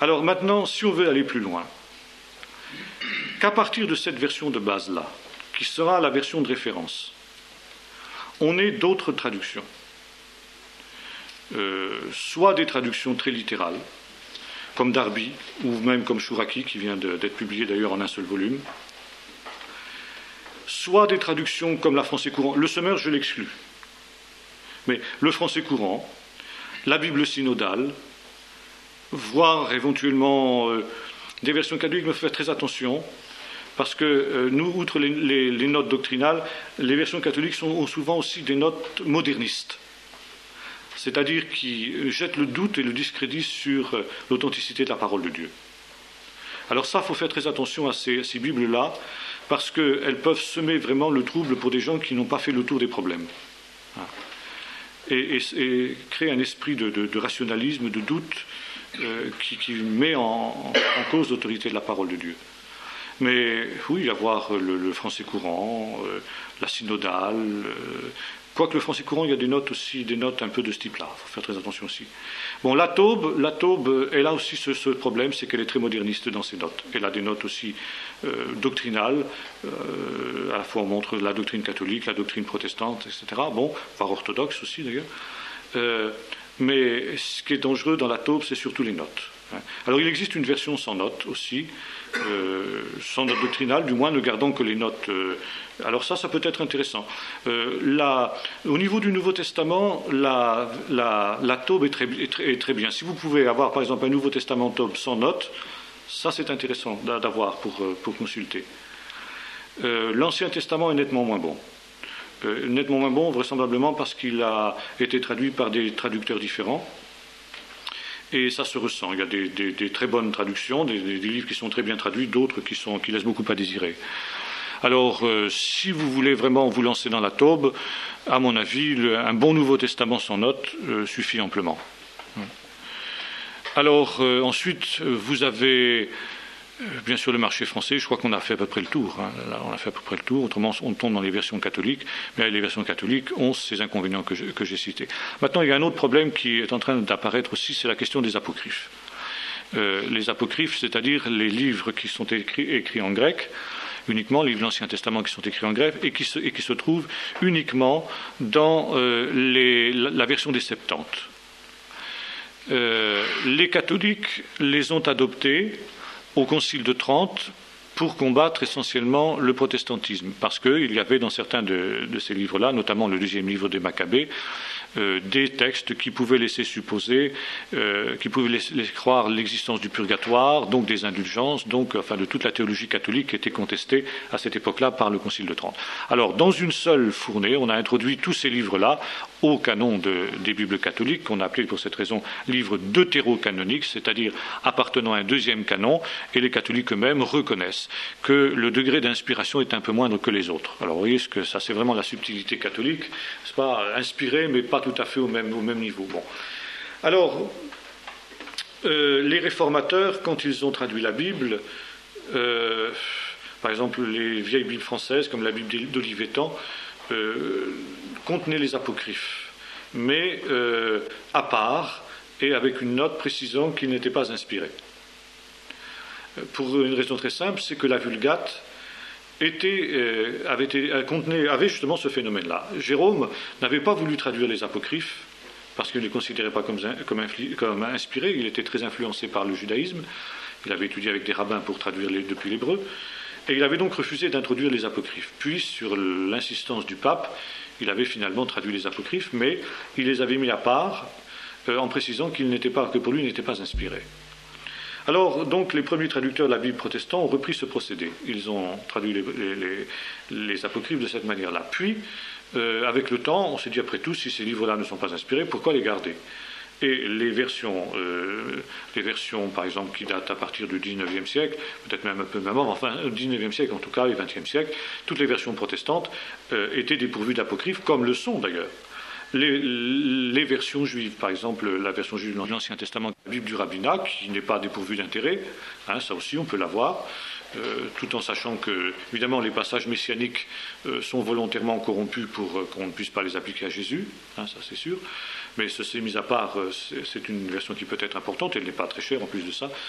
Alors maintenant, si on veut aller plus loin, qu'à partir de cette version de base-là, qui sera la version de référence, on ait d'autres traductions. Soit des traductions très littérales, comme Darby, ou même comme Chouraki, qui vient d'être publié d'ailleurs en un seul volume, soit des traductions comme la français courant. Le Sommer, je l'exclus. Mais le français courant, la Bible synodale, voire éventuellement des versions catholiques, me faut faire très attention, parce que nous, outre les notes doctrinales, les versions catholiques ont souvent aussi des notes modernistes, c'est-à-dire qui jettent le doute et le discrédit sur l'authenticité de la parole de Dieu. Alors ça, il faut faire très attention à ces Bibles-là, parce qu'elles peuvent semer vraiment le trouble pour des gens qui n'ont pas fait le tour des problèmes. Et créer un esprit de rationalisme, de doute, qui met en cause l'autorité de la parole de Dieu. Mais oui, avoir le français courant, la synodale, quoique le français courant, il y a des notes un peu de ce type-là, il faut faire très attention aussi. Bon, la Taube, elle a aussi ce problème, c'est qu'elle est très moderniste dans ses notes. Elle a des notes aussi doctrinales, à la fois on montre la doctrine catholique, la doctrine protestante, etc. Bon, voire orthodoxe aussi d'ailleurs. Mais ce qui est dangereux dans la Taube, c'est surtout les notes. Alors il existe une version sans notes aussi, sans notes doctrinales, du moins ne gardant que les notes. Alors ça peut être intéressant. Au niveau du Nouveau Testament, la Taube est très bien. Si vous pouvez avoir par exemple un Nouveau Testament Taube sans notes, ça c'est intéressant d'avoir pour consulter. L'Ancien Testament est nettement moins bon. Nettement moins bon, vraisemblablement parce qu'il a été traduit par des traducteurs différents. Et ça se ressent. Il y a des très bonnes traductions, des livres qui sont très bien traduits, d'autres qui laissent beaucoup à désirer. Alors, si vous voulez vraiment vous lancer dans la Taube, à mon avis, un bon Nouveau Testament sans notes suffit amplement. Alors, ensuite, vous avez bien sûr le marché français. Je crois qu'on a fait à peu près le tour. Là, on a fait à peu près le tour. Autrement, on tombe dans les versions catholiques. Mais les versions catholiques ont ces inconvénients que j'ai cités. Maintenant, il y a un autre problème qui est en train d'apparaître aussi, c'est la question des apocryphes. Les apocryphes, c'est-à-dire les livres qui sont écrits en grec, uniquement les livres de l'Ancien Testament qui sont écrits en grec et qui se trouvent uniquement dans la version des Septante. Les catholiques les ont adoptés au Concile de Trente pour combattre essentiellement le protestantisme, parce qu'il y avait dans certains de ces livres-là, notamment le deuxième livre des Maccabées, des textes qui pouvaient laisser supposer, qui pouvaient laisser croire l'existence du purgatoire, donc des indulgences, donc de toute la théologie catholique qui était contestée à cette époque-là par le Concile de Trente. Alors, dans une seule fournée, on a introduit tous ces livres-là au canon des Bibles catholiques, qu'on a appelé pour cette raison livres deutérocanoniques, c'est-à-dire appartenant à un deuxième canon, et les catholiques eux-mêmes reconnaissent que le degré d'inspiration est un peu moindre que les autres. Alors, vous voyez, que ça, c'est vraiment la subtilité catholique, c'est pas inspiré, mais pas tout à fait au même niveau. Bon. Alors, les réformateurs, quand ils ont traduit la Bible, par exemple les vieilles Bibles françaises, comme la Bible d'Olivetan, contenaient les apocryphes, mais à part et avec une note précisant qu'ils n'étaient pas inspirés. Pour une raison très simple, c'est que la Vulgate avait justement ce phénomène-là. Jérôme n'avait pas voulu traduire les apocryphes parce qu'il ne les considérait pas comme inspirés. Il était très influencé par le judaïsme. Il avait étudié avec des rabbins pour traduire depuis l'hébreu. Et il avait donc refusé d'introduire les apocryphes. Puis, sur l'insistance du pape, il avait finalement traduit les apocryphes, mais il les avait mis à part en précisant que pour lui, ils n'étaient pas inspirés. Alors, donc, les premiers traducteurs de la Bible protestante ont repris ce procédé. Ils ont traduit les apocryphes de cette manière-là. Puis, avec le temps, on s'est dit, après tout, si ces livres-là ne sont pas inspirés, pourquoi les garder ? Et les versions, par exemple, qui datent à partir du XIXe siècle, peut-être même un peu même avant, enfin, au XIXe siècle en tout cas, et XXe siècle, toutes les versions protestantes étaient dépourvues d'apocryphes, comme le sont d'ailleurs. Les versions juives, par exemple, la version juive de l'Ancien Testament, la Bible du rabbinat, qui n'est pas dépourvue d'intérêt, ça aussi on peut l'avoir, tout en sachant que, évidemment, les passages messianiques sont volontairement corrompus pour qu'on ne puisse pas les appliquer à Jésus, ça c'est sûr, mais ceci mis à part, c'est une version qui peut être importante, elle n'est pas très chère en plus de ça,